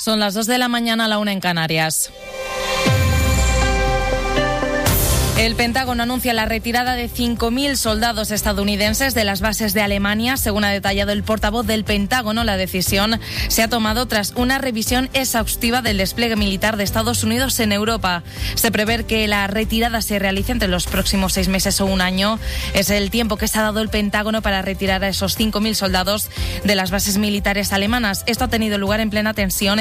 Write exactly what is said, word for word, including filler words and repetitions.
Son las dos de la mañana, a la una en Canarias. El Pentágono anuncia la retirada de cinco mil soldados estadounidenses de las bases de Alemania. Según ha detallado el portavoz del Pentágono, la decisión se ha tomado tras una revisión exhaustiva del despliegue militar de Estados Unidos en Europa. Se prevé que la retirada se realice entre los próximos seis meses o un año. Es el tiempo que se ha dado el Pentágono para retirar a esos cinco mil soldados de las bases militares alemanas. Esto ha tenido lugar en plena tensión